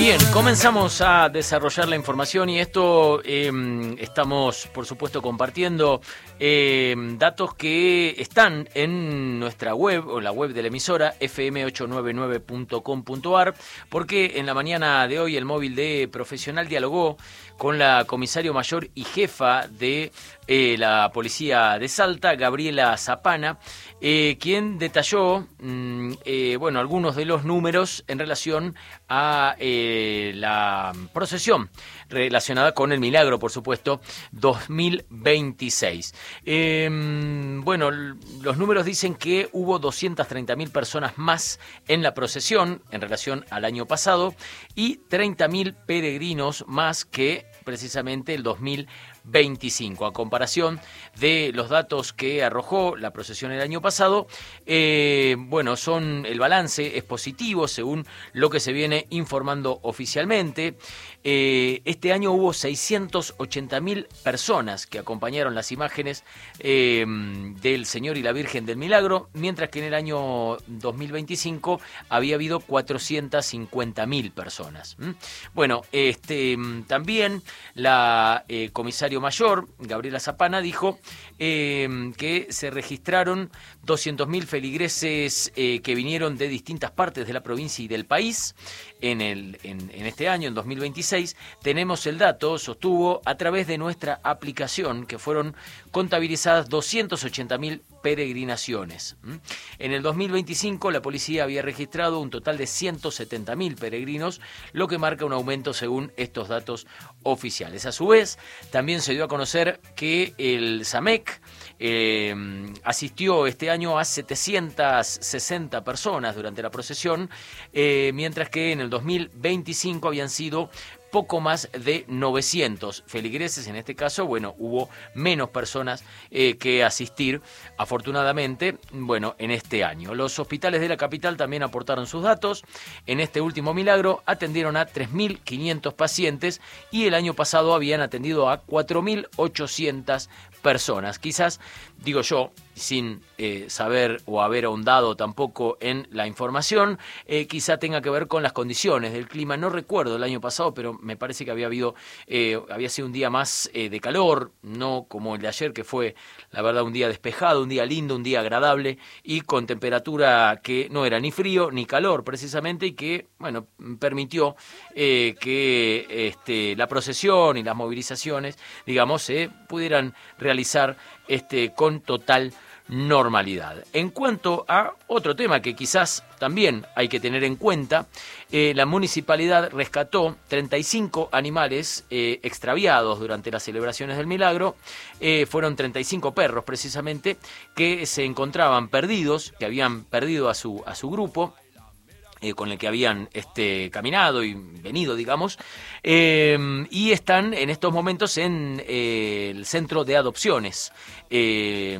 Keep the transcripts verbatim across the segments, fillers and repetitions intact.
Bien, comenzamos a desarrollar la información y esto eh, estamos, por supuesto, compartiendo eh, datos que están en nuestra web o la web de la emisora efe eme ochocientos noventa y nueve punto com punto a r, porque en la mañana de hoy el móvil de Profesional dialogó con la comisario mayor y jefa de eh, la policía de Salta, Gabriela Zapana, eh, quien detalló mm, eh, bueno, algunos de los números en relación a eh, la procesión relacionada con el Milagro, por supuesto, dos mil veintiséis. Eh, bueno, los números dicen que hubo doscientas treinta mil personas más en la procesión en relación al año pasado y treinta mil peregrinos más que precisamente el dos mil veinticinco. A comparación de los datos que arrojó la procesión el año pasado, eh, bueno, son el balance es positivo según lo que se viene informando oficialmente. Eh, este año hubo seiscientas ochenta mil personas que acompañaron las imágenes eh, del Señor y la Virgen del Milagro, mientras que en el año dos mil veinticinco había habido cuatrocientas cincuenta mil personas. ¿Mm? Bueno, este también la eh, comisaria mayor, Gabriela Zapana, dijo eh, que se registraron doscientos mil feligreses eh, que vinieron de distintas partes de la provincia y del país en, el, en, en este año, en dos mil veintiséis. Tenemos el dato, sostuvo, a través de nuestra aplicación, que fueron contabilizadas doscientas ochenta mil peregrinaciones. En el dos mil veinticinco la policía había registrado un total de ciento setenta mil peregrinos, lo que marca un aumento según estos datos oficiales. A su vez, también se dio a conocer que el SAMEC eh, asistió este año a setecientas sesenta personas durante la procesión, eh, mientras que en el dos mil veinticinco habían sido poco más de novecientos feligreses. En este caso, bueno, hubo menos personas eh, que asistir, afortunadamente, bueno, en este año. Los hospitales de la capital también aportaron sus datos. En este último milagro atendieron a tres mil quinientos pacientes y el año pasado habían atendido a cuatro mil ochocientas personas. Quizás, digo yo, sin eh, saber o haber ahondado tampoco en la información, eh, quizá tenga que ver con las condiciones del clima. No recuerdo el año pasado, pero me parece que había habido, eh, había sido un día más eh, de calor, no como el de ayer, que fue, la verdad, un día despejado, un día lindo, un día agradable y con temperatura que no era ni frío ni calor precisamente, y que, bueno, permitió eh, que este, la procesión y las movilizaciones, digamos, se eh, pudieran realizar este, con total normalidad. En cuanto a otro tema que quizás también hay que tener en cuenta, eh, la municipalidad rescató treinta y cinco animales eh, extraviados durante las celebraciones del Milagro. Eh, fueron treinta y cinco perros precisamente que se encontraban perdidos, que habían perdido a su, a su grupo. Eh, con el que habían este, caminado y venido, digamos, eh, y están en estos momentos en eh, el centro de adopciones eh,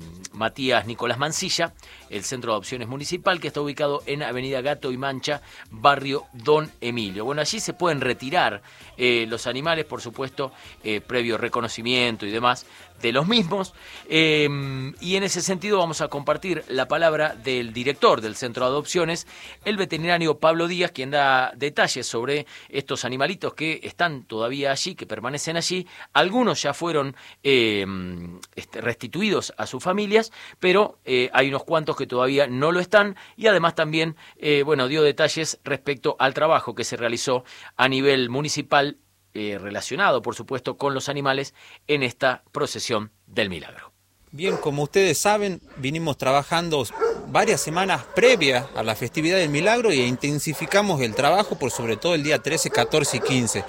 Matías Nicolás Mancilla, el centro de adopciones municipal, que está ubicado en Avenida Gato y Mancha, barrio Don Emilio. Bueno, allí se pueden retirar eh, los animales, por supuesto, eh, previo reconocimiento y demás de los mismos, eh, y en ese sentido vamos a compartir la palabra del director del centro de adopciones, el veterinario Pablo Díaz, quien da detalles sobre estos animalitos que están todavía allí, que permanecen allí. Algunos ya fueron eh, este, restituidos a sus familias, pero eh, hay unos cuantos que todavía no lo están, y además también eh, bueno, dio detalles respecto al trabajo que se realizó a nivel municipal Eh, relacionado, por supuesto, con los animales en esta procesión del Milagro. Bien, como ustedes saben, vinimos trabajando varias semanas previas a la festividad del Milagro e intensificamos el trabajo por sobre todo el día trece, catorce y quince.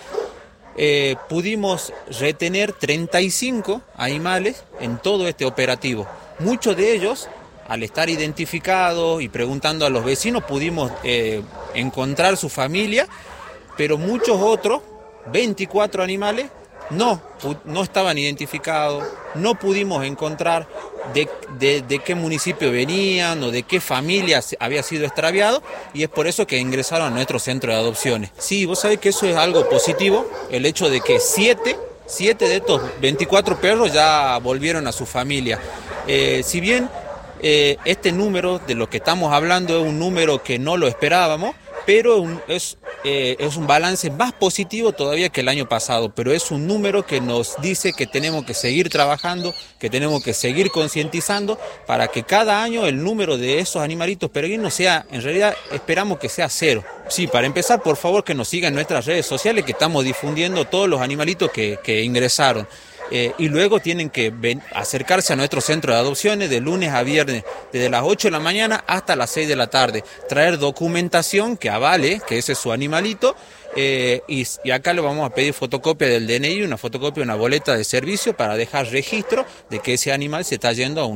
Eh, pudimos retener treinta y cinco animales en todo este operativo. Muchos de ellos, al estar identificados y preguntando a los vecinos, pudimos eh, encontrar su familia, pero muchos otros, veinticuatro animales, no, no estaban identificados, no pudimos encontrar de, de, de qué municipio venían o de qué familia había sido extraviado, y es por eso que ingresaron a nuestro centro de adopciones. Sí, vos sabés que eso es algo positivo, el hecho de que siete, siete de estos veinticuatro perros ya volvieron a su familia. Eh, si bien eh, este número de lo que estamos hablando es un número que no lo esperábamos, pero un, es, eh, es un balance más positivo todavía que el año pasado, pero es un número que nos dice que tenemos que seguir trabajando, que tenemos que seguir concientizando para que cada año el número de esos animalitos peregrinos sea, en realidad esperamos que sea cero. Sí, para empezar, por favor que nos sigan en nuestras redes sociales, que estamos difundiendo todos los animalitos que, que ingresaron. Eh, y luego tienen que ven, acercarse a nuestro centro de adopciones de lunes a viernes, desde las ocho de la mañana hasta las seis de la tarde. Traer documentación que avale que ese es su animalito, eh, y, y acá le vamos a pedir fotocopia del D N I, una fotocopia de una boleta de servicio para dejar registro de que ese animal se está yendo a un